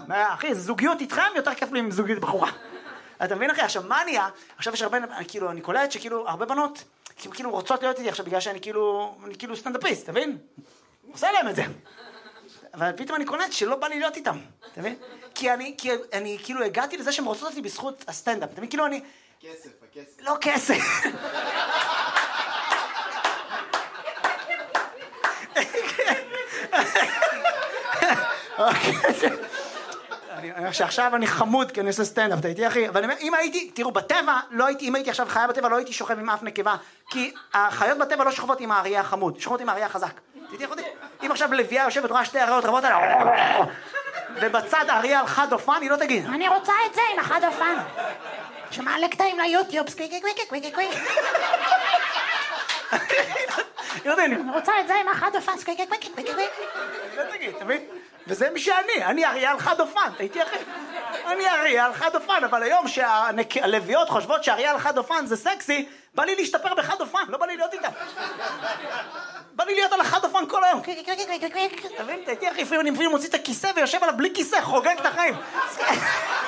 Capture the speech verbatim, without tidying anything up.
אחי, זוגיות איתכם יותר כיף לי עם זוגיות בחורה. אתה מבין אחי? עכשיו מה נהיה? עכשיו יש הרבה, כאילו, אני קולט שכאילו הרבה בנות כאילו רוצות להיות איתי עכשיו בגלל שאני כאילו, אני כאילו סטנדאפיסט, אתה מבין? עושה להם את זה. אבל פתאום אני קולט שלא בא לי להיות איתם, אתה מבין? כי אני, כי אני כאילו הגעתי לזה שהם רוצות אותי בזכות הסטנדאפ, אתה מבין? כאילו אני... כסף, הכסף. לא כסף. אני אומר שעכשיו אני חמוד כי אני עושה סטנדאפ, אתה איתי אחי? אבל אם הייתי, תראו, בטבע, לא הייתי, אם הייתי עכשיו חיה בטבע, לא הייתי שוכב עם אף נקבה, כי החיות בטבע לא שוכבות עם האריה החמוד, שוכבות עם האריה החזק. תהייתי אחותי? אם עכשיו לביאה יושבת, רואה שתי אריות רבות עליה, ובצד אריה על חד אופן, היא לא תגיד, אני רוצה את זה עם החד אופן. שמעלה קטעים ליוטיוב, סקוויקי קוויקי קוויקי קוויקי. אני רוצה את זה עם החד אופן, סקוויקי קוויקי קוויקי קוויקי. לא תגיד, אתה מבין? וזה מי שאני, אני אריה על חד אופן, הייתי אחי. אני אריה על חד אופן, אבל היום שהלוויות חושבות שאריה על חד אופן זה סקסי, בא לי להשתפר בחד אופן, לא בא לי להיות איתם. בא לי להיות על החד אופן כל היום. אתה מבין? הייתי אחי, אני מוציא את הכיסא ויושב עליו בלי כיסא, חוגג את החיים.